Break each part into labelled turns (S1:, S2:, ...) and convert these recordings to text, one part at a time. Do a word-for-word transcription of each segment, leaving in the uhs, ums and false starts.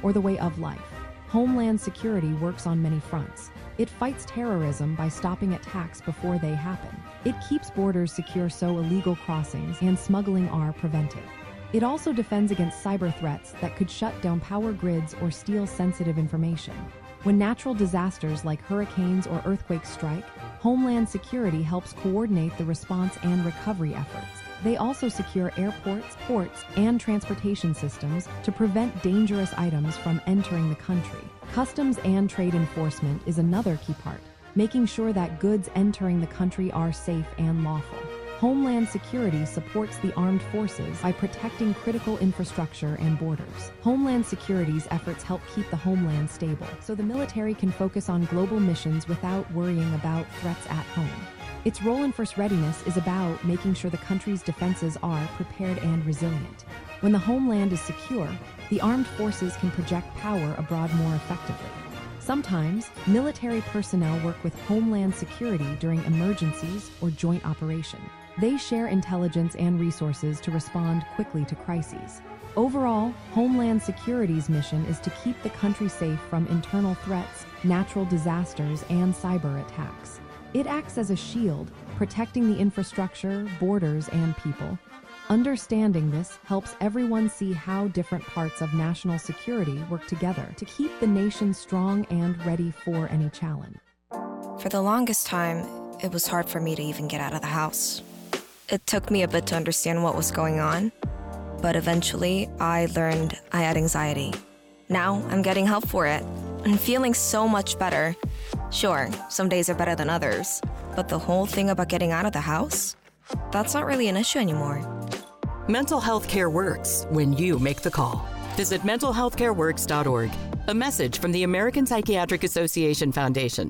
S1: or the way of life. Homeland Security works on many fronts. It fights terrorism by stopping attacks before they happen. It keeps borders secure so illegal crossings and smuggling are prevented. It also defends against cyber threats that could shut down power grids or steal sensitive information. When natural disasters like hurricanes or earthquakes strike, Homeland Security helps coordinate the response and recovery efforts. They also secure airports, ports, and transportation systems to prevent dangerous items from entering the country. Customs and trade enforcement is another key part, making sure that goods entering the country are safe and lawful. Homeland Security supports the armed forces by protecting critical infrastructure and borders. Homeland Security's efforts help keep the homeland stable, so the military can focus on global missions without worrying about threats at home. Its role in force readiness is about making sure the country's defenses are prepared and resilient. When the homeland is secure, the armed forces can project power abroad more effectively. Sometimes, military personnel work with Homeland Security during emergencies or joint operation. They share intelligence and resources to respond quickly to crises. Overall, Homeland Security's mission is to keep the country safe from internal threats, natural disasters, and cyber attacks. It acts as a shield, protecting the infrastructure, borders, and people. Understanding this helps everyone see how different parts of national security work together to keep the nation strong and ready for any challenge.
S2: For the longest time, it was hard for me to even get out of the house. It took me a bit to understand what was going on, but eventually I learned I had anxiety. Now I'm getting help for it and feeling so much better. Sure, some days are better than others, but the whole thing about getting out of the house, that's not really an issue anymore.
S3: Mental health care works when you make the call. Visit mental health care works dot org. A message from the American Psychiatric Association Foundation.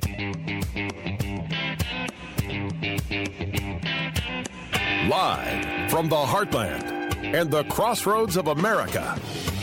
S4: Live from the heartland and the crossroads of America,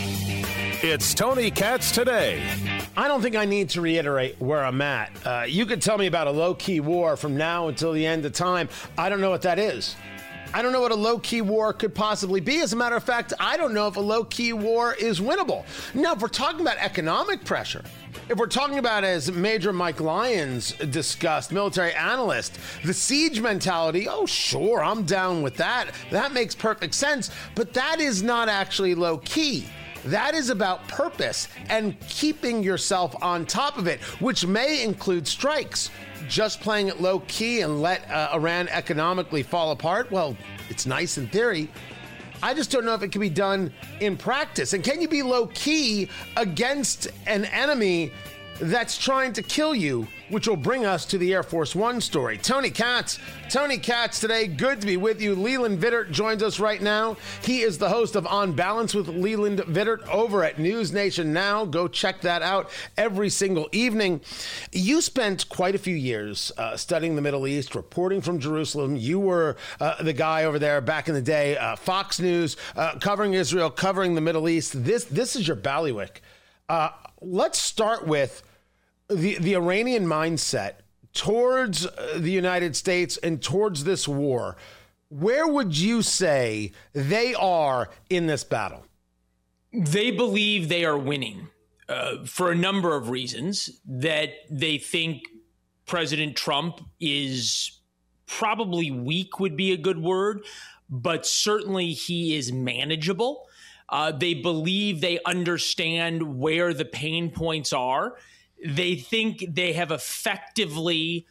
S4: it's Tony Katz Today.
S5: I don't think I need to reiterate where I'm at. Uh, you could tell me about a low-key war from now until the end of time. I don't know what that is. I don't know what a low-key war could possibly be. As a matter of fact, I don't know if a low-key war is winnable. Now, if we're talking about economic pressure, if we're talking about, as Major Mike Lyons discussed, military analyst, the siege mentality, oh, sure, I'm down with that. That makes perfect sense. But that is not actually low-key. That is about purpose and keeping yourself on top of it, which may include strikes. Just playing it low key and let uh, Iran economically fall apart, well, it's nice in theory. I just don't know if it can be done in practice. And can you be low key against an enemy that's trying to kill you, which will bring us to the Air Force One story. Tony Katz. Tony Katz today. Good to be with you. Leland Vittert joins us right now. He is the host of On Balance with Leland Vittert over at News Nation Now. Go check that out every single evening. You spent quite a few years uh, studying the Middle East, reporting from Jerusalem. You were uh, the guy over there back in the day, uh, Fox News, uh, covering Israel, covering the Middle East. This, this is your bailiwick. Uh, let's start with the, the Iranian mindset towards the United States and towards this war. Where would you say they are in this battle?
S6: They believe they are winning uh, for a number of reasons, that they think President Trump is probably weak would be a good word, but certainly he is manageable. Uh, they believe they understand where the pain points are. They think they have effectively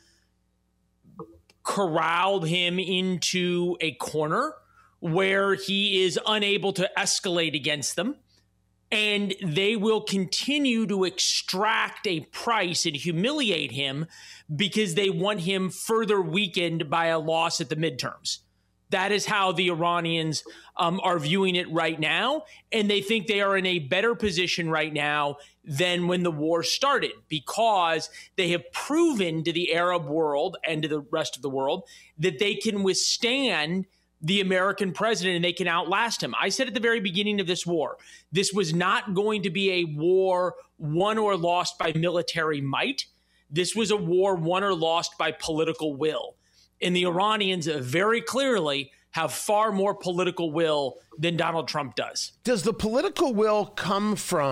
S6: corralled him into a corner where he is unable to escalate against them. And they will continue to extract a price and humiliate him because they want him further weakened by a loss at the midterms. That is how the Iranians um, are viewing it right now. And they think they are in a better position right now than when the war started, because they have proven to the Arab world and to the rest of the world that they can withstand the American president and they can outlast him. I said at the very beginning of this war, this was not going to be a war won or lost by military might. This was a war won or lost by political will. And the Iranians very clearly have far more political will than Donald Trump does.
S5: Does the political will come from